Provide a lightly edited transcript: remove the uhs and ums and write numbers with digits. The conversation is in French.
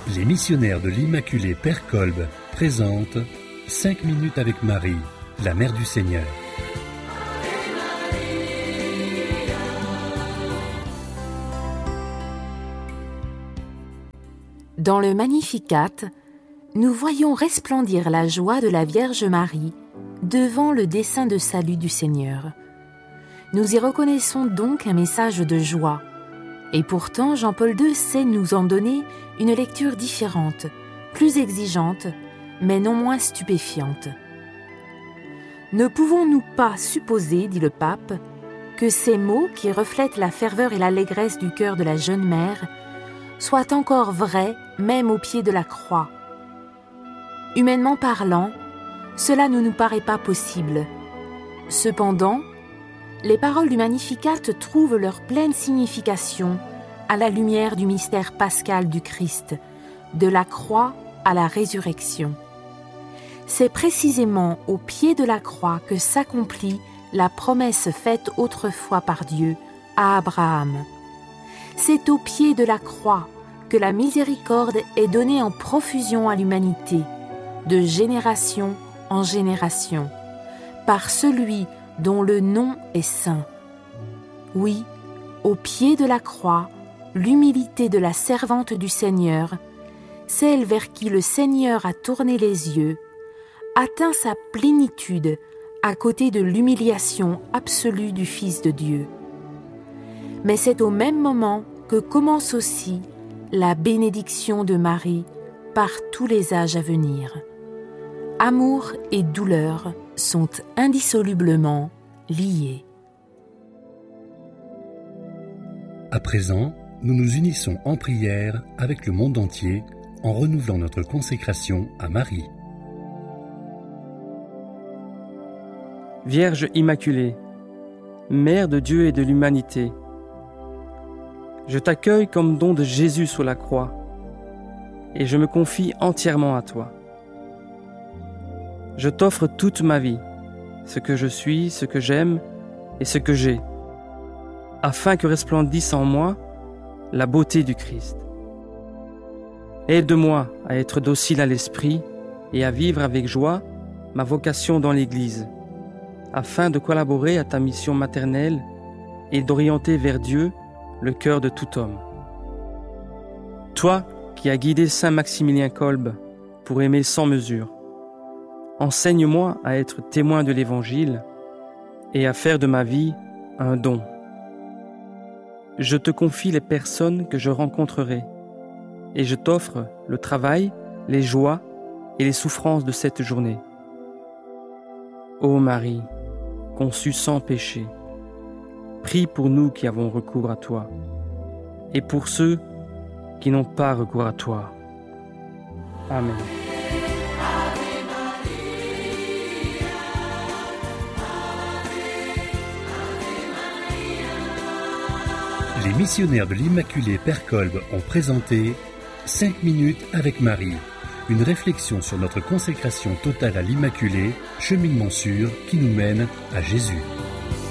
Les missionnaires de l'Immaculée Père Kolb présentent 5 minutes avec Marie, la Mère du Seigneur. Dans le Magnificat, nous voyons resplendir la joie de la Vierge Marie devant le dessein de salut du Seigneur. Nous y reconnaissons donc un message de joie. Et pourtant, Jean-Paul II sait nous en donner une lecture différente, plus exigeante, mais non moins stupéfiante. Ne pouvons-nous pas supposer, dit le pape, que ces mots qui reflètent la ferveur et l'allégresse du cœur de la jeune mère soient encore vrais même au pied de la croix? Humainement parlant, cela ne nous paraît pas possible. Cependant, les paroles du Magnificat trouvent leur pleine signification à la lumière du mystère pascal du Christ, de la croix à la résurrection. C'est précisément au pied de la croix que s'accomplit la promesse faite autrefois par Dieu à Abraham. C'est au pied de la croix que la miséricorde est donnée en profusion à l'humanité, de génération en génération, par celui dont le nom est saint. Oui, au pied de la croix, l'humilité de la servante du Seigneur, celle vers qui le Seigneur a tourné les yeux, atteint sa plénitude à côté de l'humiliation absolue du Fils de Dieu. Mais c'est au même moment que commence aussi la bénédiction de Marie par tous les âges à venir. Amour et douleur sont indissolublement liés. À présent, nous nous unissons en prière avec le monde entier en renouvelant notre consécration à Marie. Vierge Immaculée, Mère de Dieu et de l'humanité, je t'accueille comme don de Jésus sur la croix et je me confie entièrement à toi. Je t'offre toute ma vie, ce que je suis, ce que j'aime et ce que j'ai, afin que resplendisse en moi la beauté du Christ. Aide-moi à être docile à l'esprit et à vivre avec joie ma vocation dans l'Église, afin de collaborer à ta mission maternelle et d'orienter vers Dieu le cœur de tout homme. Toi qui as guidé Saint Maximilien Kolb pour aimer sans mesure, enseigne-moi à être témoin de l'Évangile et à faire de ma vie un don. Je te confie les personnes que je rencontrerai et je t'offre le travail, les joies et les souffrances de cette journée. Ô Marie, conçue sans péché, prie pour nous qui avons recours à toi et pour ceux qui n'ont pas recours à toi. Amen. Les missionnaires de l'Immaculée Père Kolb ont présenté 5 minutes avec Marie, une réflexion sur notre consécration totale à l'Immaculée, cheminement sûr qui nous mène à Jésus.